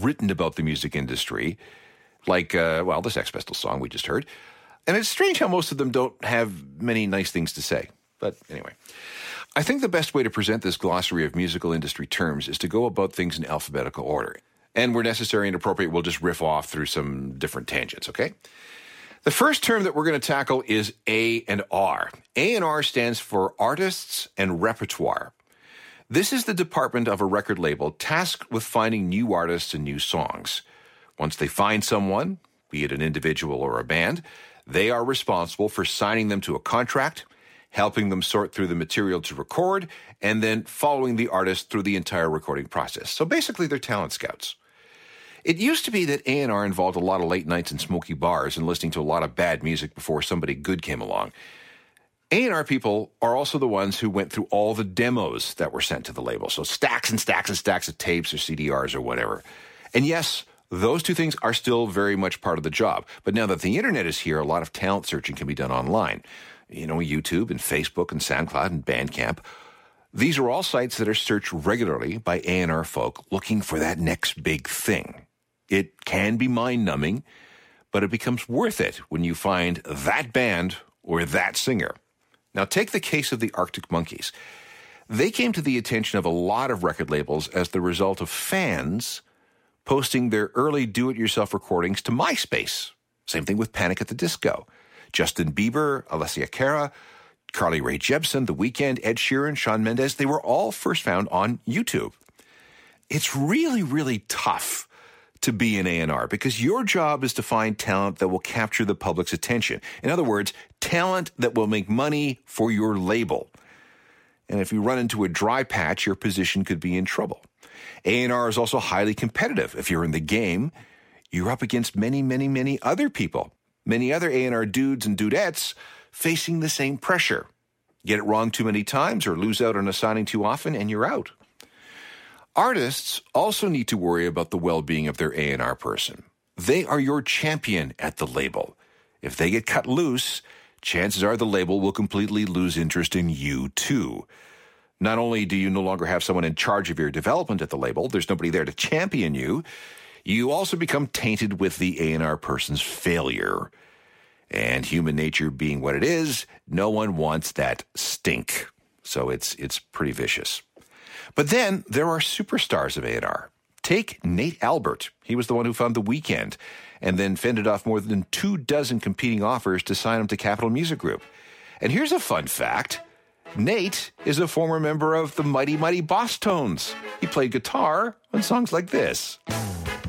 written about the music industry, like, the Sex Pistols song we just heard. And it's strange how most of them don't have many nice things to say. But anyway, I think the best way to present this glossary of musical industry terms is to go about things in alphabetical order. And where necessary and appropriate, we'll just riff off through some different tangents, okay? The first term that we're going to tackle is A&R. A&R stands for Artists and Repertoire. This is the department of a record label tasked with finding new artists and new songs. Once they find someone, be it an individual or a band, they are responsible for signing them to a contract, helping them sort through the material to record, and then following the artist through the entire recording process. So basically, they're talent scouts. It used to be that A&R involved a lot of late nights in smoky bars and listening to a lot of bad music before somebody good came along. A&R people are also the ones who went through all the demos that were sent to the label. So stacks and stacks and stacks of tapes or CDRs or whatever. And yes, those two things are still very much part of the job. But now that the internet is here, a lot of talent searching can be done online. YouTube and Facebook and SoundCloud and Bandcamp. These are all sites that are searched regularly by A&R folk looking for that next big thing. It can be mind-numbing, but it becomes worth it when you find that band or that singer. Now, take the case of the Arctic Monkeys. They came to the attention of a lot of record labels as the result of fans posting their early do-it-yourself recordings to MySpace. Same thing with Panic at the Disco. Justin Bieber, Alessia Cara, Carly Rae Jepsen, The Weeknd, Ed Sheeran, Shawn Mendes, they were all first found on YouTube. It's really, really tough to be an A&R because your job is to find talent that will capture the public's attention. In other words, talent that will make money for your label. And if you run into a dry patch, your position could be in trouble. A&R is also highly competitive. If you're in the game, you're up against many, many, many other people. Many other A&R dudes and dudettes facing the same pressure. Get it wrong too many times or lose out on a signing too often, and you're out. Artists also need to worry about the well-being of their A&R person. They are your champion at the label. If they get cut loose, chances are the label will completely lose interest in you too. Not only do you no longer have someone in charge of your development at the label, there's nobody there to champion you, you also become tainted with the A&R person's failure. And human nature being what it is, no one wants that stink. So it's pretty vicious. But then there are superstars of A&R. Take Nate Albert. He was the one who found The Weeknd and then fended off more than 24 competing offers to sign him to Capitol Music Group. And here's a fun fact. Nate is a former member of the Mighty Mighty Boss Tones. He played guitar on songs like this.